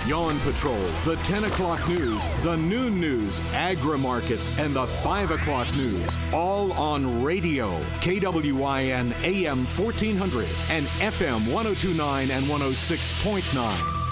Yawn Patrol, the 10 o'clock news, the noon news, agri-markets, and the 5 o'clock news. All on radio. KWIN AM 1400 and FM 1029 and 106.9.